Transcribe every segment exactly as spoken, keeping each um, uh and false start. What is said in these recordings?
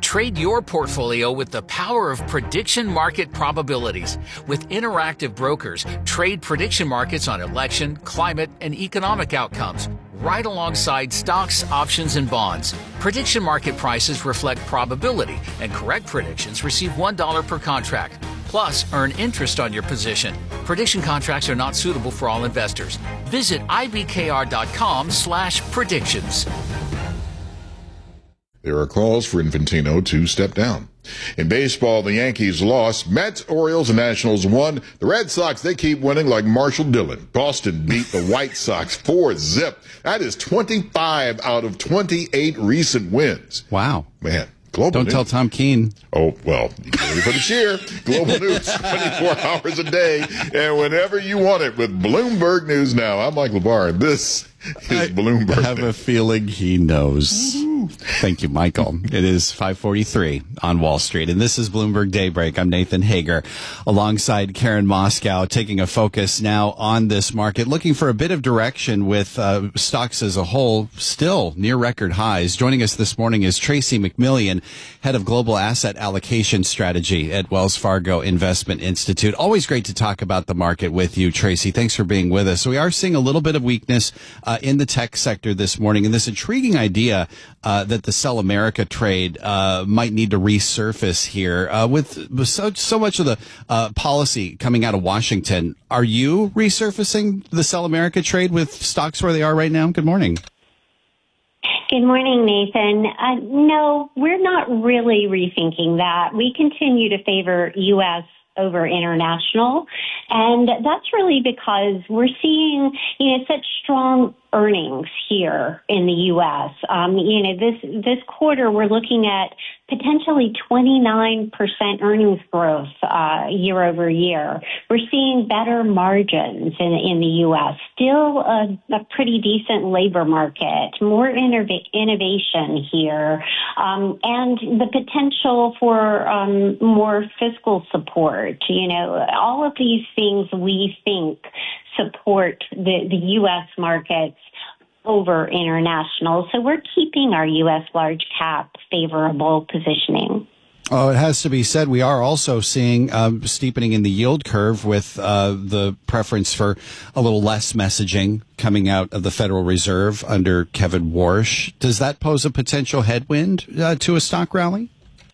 Trade your portfolio with the power of prediction market probabilities. With interactive brokers, trade prediction markets on election, climate, and economic outcomes, right alongside stocks, options, and bonds. Prediction market prices reflect probability, and correct predictions receive one dollar per contract. Plus, earn interest on your position. Prediction contracts are not suitable for all investors. Visit ibkr.com slash predictions. There are calls for Infantino to step down. In baseball, the Yankees lost. Mets, Orioles, and Nationals won. The Red Sox, they keep winning like Marshall Dillon. Boston beat the White Sox four zip. That is twenty-five out of twenty-eight recent wins. Wow. Man. Global Don't news. tell Tom Keene. Oh, well, you get ready for the cheer. Global news, twenty-four hours a day, and whenever you want it with Bloomberg News Now. I'm Mike LeBar, and this is Bloomberg. I have a feeling he knows. Thank you, Michael. It is five forty-three on Wall Street, and this is Bloomberg Daybreak. I'm Nathan Hager, alongside Karen Moscow, taking a focus now on this market, looking for a bit of direction with uh, stocks as a whole still near record highs. Joining us this morning is Tracy McMillian, head of global asset allocation strategy at Wells Fargo Investment Institute. Always great to talk about the market with you, Tracy. Thanks for being with us. So we are seeing a little bit of weakness uh, in the tech sector this morning, and this intriguing idea uh, that the Sell America trade uh, might need to resurface here uh, with, with so, so much of the uh, policy coming out of Washington. Are you resurfacing the Sell America trade with stocks where they are right now? Good morning. Good morning, Nathan. Uh, no, we're not really rethinking that. We continue to favor U S over international, and that's really because we're seeing, you know, such strong earnings here in the U S. Um, you know, this this quarter we're looking at potentially twenty-nine percent earnings growth uh, year over year. We're seeing better margins in, in the U S. Still a, a pretty decent labor market, more innov- innovation here, um, and the potential for um, more fiscal support. You know, all of these things we think support the, the U S markets over international. So we're keeping our U S large cap favorable positioning. Oh, it has to be said, we are also seeing um, steepening in the yield curve with uh, the preference for a little less messaging coming out of the Federal Reserve under Kevin Warsh. Does that pose a potential headwind uh, to a stock rally?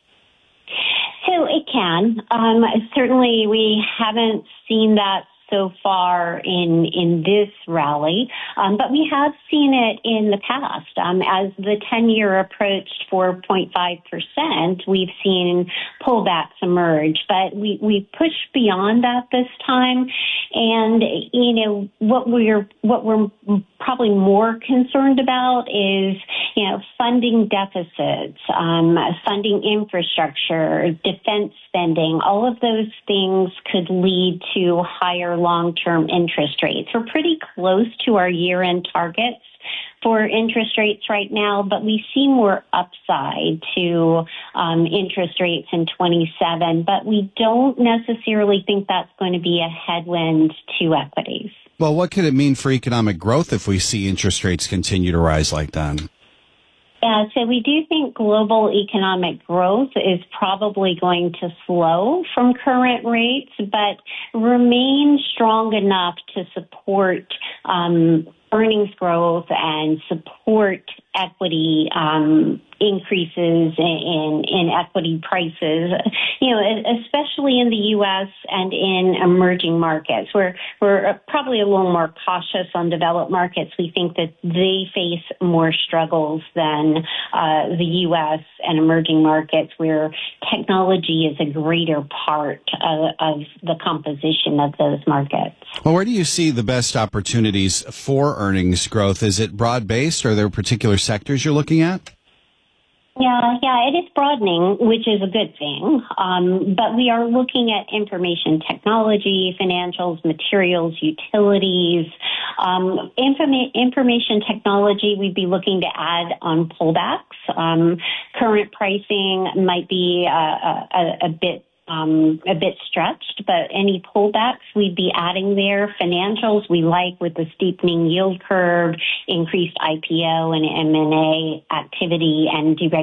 So it can. Um, certainly we haven't seen that so far in in this rally, um, but we have seen it in the past. Um, as the ten-year approached four point five percent, we've seen pullbacks emerge, but we we pushed beyond that this time. And you know what we're what we're probably more concerned about is you know funding deficits, um, funding infrastructure, defense spending. All of those things could lead to higher long-term interest rates. We're pretty close to our year-end targets for interest rates right now, but we see more upside to um, interest rates in twenty-seven, but we don't necessarily think that's going to be a headwind to equities. Well, what could it mean for economic growth if we see interest rates continue to rise like that? Yeah, so we do think global economic growth is probably going to slow from current rates, but remain strong enough to support um, earnings growth and support equity um, increases in, in equity prices, you know, especially in the U S and in emerging markets. We're, we're probably a little more cautious on developed markets. We think that they face more struggles than uh, the U S and emerging markets where technology is a greater part of, of the composition of those markets. Well, where do you see the best opportunities for earnings growth? Is it broad-based? Are there particular sectors you're looking at? Yeah, yeah, it is broadening, which is a good thing. Um, but we are looking at information technology, financials, materials, utilities. Um, informa- information technology, we'd be looking to add on pullbacks. Um, current pricing might be uh, a, a, a bit Um, a bit stretched, but any pullbacks we'd be adding there. Financials we like with the steepening yield curve, increased I P O and M and A activity, and deregulation.